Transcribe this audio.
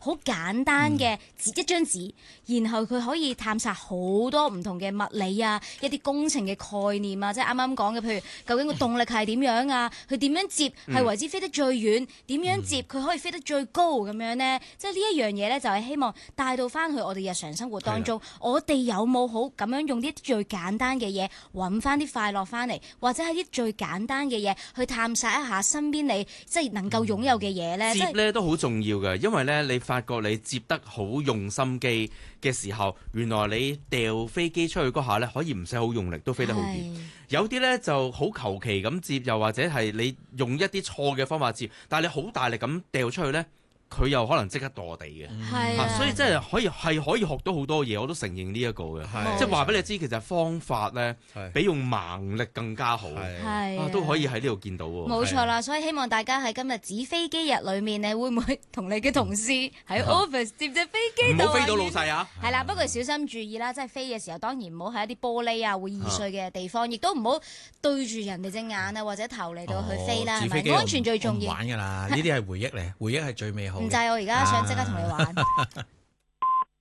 好簡單嘅一張紙，然後佢可以探索好多唔同嘅物理啊，一啲工程嘅概念啊，即係啱啱講嘅，譬如究竟個動力係點樣啊，佢點樣接係為之飛得最遠，點樣接佢可以飛得最高咁樣呢？即係呢一樣嘢咧，就係希望帶到翻去我哋日常生活當中，我哋有冇好咁樣用啲最簡單嘅嘢揾翻啲快樂翻嚟，或者係啲最簡單嘅嘢去探索一下身邊你即係能夠擁有嘅嘢咧。 接咧都好重要嘅，因為咧你發覺你接得好用心機嘅時候，原來你掉飛機出去嗰下咧，可以唔使好用力都飛得好遠。有啲咧就好求其咁接，又或者係你用一啲錯嘅方法接，但係你好大力咁掉出去咧，佢又可能即刻墮地嘅，所以真係可以學到好多嘢，我都承認呢一個嘅，即係話俾你知，其實方法咧比用盲力更加好，都可以喺呢度見到喎。 冇錯啦，所以希望大家喺今日紙飛機日裏面，你會唔會同你嘅同事喺 office 接隻飛機度？ 唔好飛到老細啊！ 係啦，不過小心注意啦，即係飛嘅時候，當然唔好喺一啲玻璃啊會易碎嘅地方，亦都唔好對住人哋隻眼啊或者頭嚟到去飛啦，係咪？安全最重要。 玩㗎啦，呢啲係回憶嚟，回憶係最美好。 唔制，我而家想即刻同你玩。